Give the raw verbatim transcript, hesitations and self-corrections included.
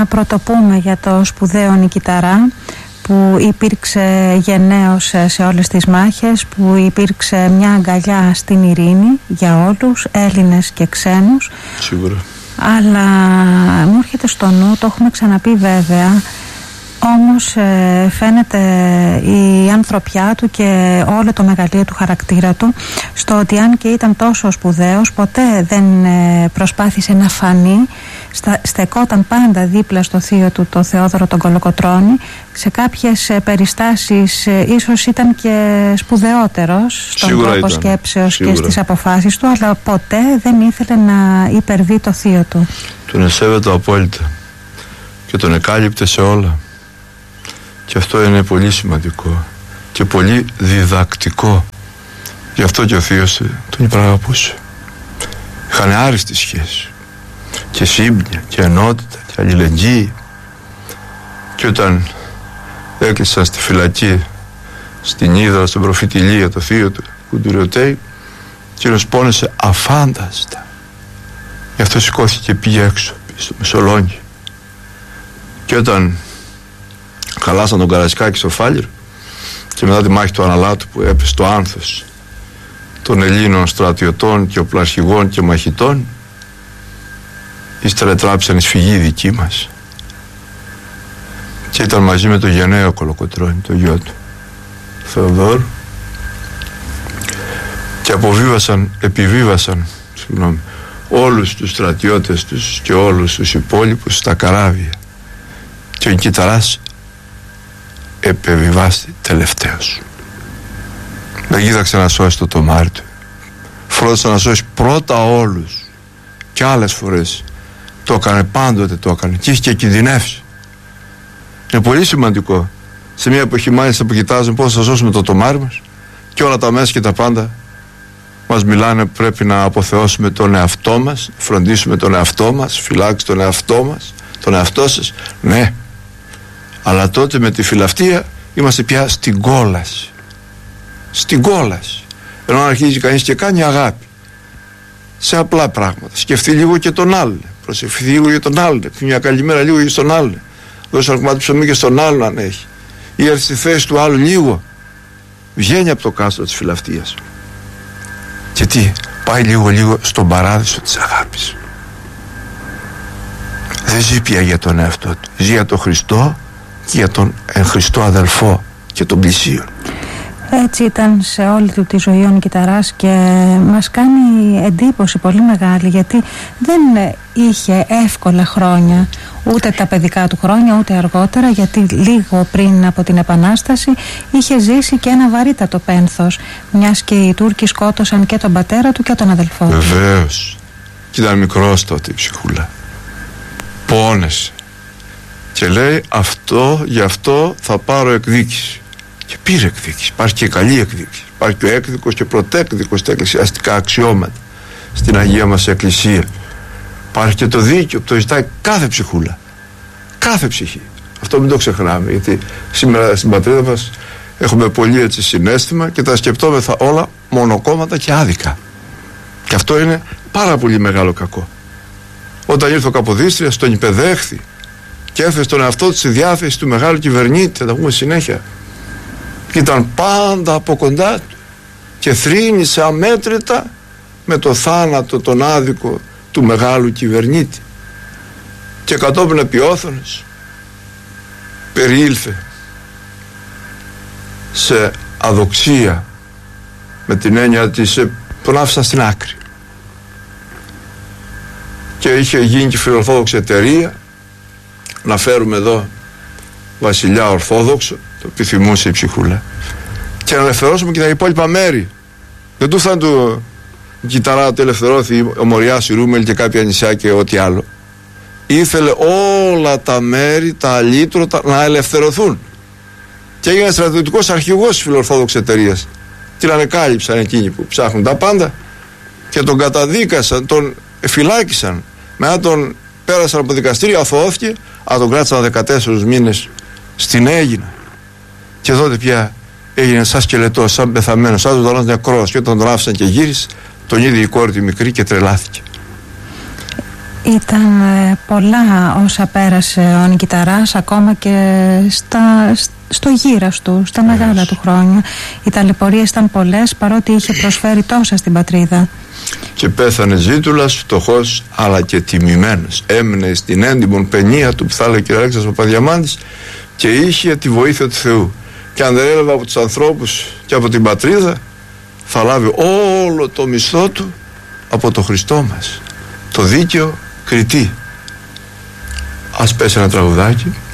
να πρωτοπούμε για το σπουδαίο Νικηταρά, που υπήρξε γενναίος σε όλες τις μάχες, που υπήρξε μια αγκαλιά στην ειρήνη για όλους, Έλληνες και ξένους. Σίγουρα. Αλλά μου έρχεται στο νου, το έχουμε ξαναπεί βέβαια, όμως ε, φαίνεται η ανθρωπιά του και όλο το μεγαλείο του χαρακτήρα του στο ότι αν και ήταν τόσο σπουδαίος, ποτέ δεν ε, προσπάθησε να φανεί, στα, στεκόταν πάντα δίπλα στο θείο του, το Θεόδωρο τον Κολοκοτρώνη. Σε κάποιες ε, περιστάσεις ε, ίσως ήταν και σπουδαιότερος στον Σίγουρα τρόπο ήταν. σκέψεως Σίγουρα. Και στις αποφάσεις του, αλλά ποτέ δεν ήθελε να υπερβεί το θείο του. Τον εσέβεται απόλυτα και τον εκάλυπτε σε όλα. Και αυτό είναι πολύ σημαντικό και πολύ διδακτικό. Γι' αυτό και ο θείος τον υπεραγαπούσε. Είχαν άριστη σχέση και σύμπνοια και ενότητα και αλληλεγγύη. Και όταν έκλεισαν στη φυλακή στην Ύδρα, στον προφήτη Ηλία, το θείο του Κουντουριωτέη, εκείνος πόνεσε αφάνταστα. Γι' αυτό σηκώθηκε και πήγε έξω στο Μεσολόγγι. Και όταν χαλάσαν τον Καραϊσκάκη στο Φάληρο και μετά τη μάχη του Αναλάτου που έπεσε το άνθος των Ελλήνων στρατιωτών και οπλαρχηγών και μαχητών, ύστερα ετράψαν η σφυγή δική μας και ήταν μαζί με το γενναίο Κολοκοτρώνη, το γιο του Θεοδόρου, και αποβίβασαν, επιβίβασαν συγγνώμη, όλους τους στρατιώτες τους και όλους τους υπόλοιπους στα καράβια, και ο Νικηταράς επεβιβάστη τελευταίος. Δεν κοίταξε να σώσει το τομάρι του, φρόντισε να σώσει πρώτα όλους, και άλλες φορές το έκανε, πάντοτε το έκανε, και είχε και κινδυνεύσει. Είναι πολύ σημαντικό σε μια εποχή μάλιστα που κοιτάζουμε πώς θα σώσουμε το τομάρι μας και όλα τα μέσα και τα πάντα μας μιλάνε, πρέπει να αποθεώσουμε τον εαυτό μας, φροντίσουμε τον εαυτό μας, φυλάξει τον εαυτό μας, τον εαυτό σας. Ναι, αλλά τότε με τη φιλαυτία είμαστε πια στην κόλαση. Στην κόλαση. Ενώ αρχίζει κανείς και κάνει αγάπη σε απλά πράγματα, σκεφτεί λίγο και τον άλλον, προσευχηθεί λίγο για τον άλλον, πει μια καλημέρα λίγο για τον άλλον, δώσει ένα κομμάτι ψωμί και στον άλλον αν έχει, ή έρθει στη θέση του άλλου λίγο, βγαίνει από το κάστρο της φιλαυτίας και τι, πάει λίγο λίγο στον παράδεισο της αγάπης. Δεν ζει πια για τον εαυτό του, ζει για τον Χριστό και για τον εν Χριστό αδελφό και τον πλησίον. Έτσι ήταν σε όλη του τη ζωή ο Νικηταράς και μας κάνει εντύπωση πολύ μεγάλη, γιατί δεν είχε εύκολα χρόνια, ούτε τα παιδικά του χρόνια ούτε αργότερα, γιατί λίγο πριν από την Επανάσταση είχε ζήσει και ένα βαρύτατο πένθος, μιας και οι Τούρκοι σκότωσαν και τον πατέρα του και τον αδελφό του. Βεβαίως, και ήταν μικρός τότε η ψυχούλα, πόνεσε και λέει αυτό, γι' αυτό θα πάρω εκδίκηση. Και πήρε εκδίκηση. Υπάρχει και καλή εκδίκηση. Υπάρχει και ο έκδικος και πρωτέκδικος στα εκκλησιαστικά αξιώματα στην Αγία μας Εκκλησία. Υπάρχει και το δίκαιο που το ζητάει κάθε ψυχούλα, κάθε ψυχή. Αυτό μην το ξεχνάμε, γιατί σήμερα στην πατρίδα μας έχουμε πολύ έτσι συναίσθημα και τα σκεπτόμεθα όλα μονοκόμματα και άδικα. Και αυτό είναι πάρα πολύ μεγάλο κακό. Όταν ήρθε ο Καποδίστριας τον υπεδέχθη και έφερε τον εαυτό του στη διάθεση του μεγάλου κυβερνήτη, θα τα πούμε συνέχεια. Και ήταν πάντα από κοντά του και θρήνησε αμέτρητα με το θάνατο τον άδικο του μεγάλου κυβερνήτη, και κατόπιν επιόθωνες περιήλθε σε αδοξία, με την έννοια της τον άφησαν στην άκρη, και είχε γίνει και φιλορθόδοξη εταιρεία, να φέρουμε εδώ βασιλιά ορθόδοξο, το επιθυμούσε η ψυχούλα, και να ελευθερώσουμε και τα υπόλοιπα μέρη. Δεν του φτάνει του Νικηταρά ότι ελευθερώθη ο Μοριάς, η Ρούμελ και κάποια νησιά και ό,τι άλλο. Ήθελε όλα τα μέρη, τα αλήτρωτα, να ελευθερωθούν, και έγινε στρατιωτικός αρχηγός της φιλορθόδοξης εταιρείας. Την ανεκάλυψαν εκείνοι που ψάχνουν τα πάντα και τον καταδίκασαν, τον φυλάκισαν. Μετά τον πέρασαν από δικαστήριο, αθωώθηκε, αλλά τον κράτησαν δεκατέσσερις μήνες στην Αίγινα, και τότε πια έγινε σαν σκελετός, σαν πεθαμένος, σαν ζωντανός νεκρός, και όταν τον άφησαν και γύρισε, τον είδε η κόρη τη μικρή και τρελάθηκε. Ήταν ε, πολλά όσα πέρασε ο Νικηταράς, ακόμα και στα, στο γύρας του, στα yes. μεγάλα του χρόνια. Οι ταλαιπωρίες ήταν πολλές, παρότι είχε προσφέρει τόσα στην πατρίδα. Και πέθανε ζήτουλας, φτωχός αλλά και τιμημένος. Έμεινε στην έντιμον παινία του, που θα λέει ο κ. Αλέξανδρος Παπαδιαμάντης, και είχε τη βοήθεια του Θεού. Και αν δεν έλαβε από τους ανθρώπους και από την πατρίδα, θα λάβει όλο το μισθό του από το Χριστό μας, το δίκαιο κριτή. Ας πέσει ένα τραγουδάκι.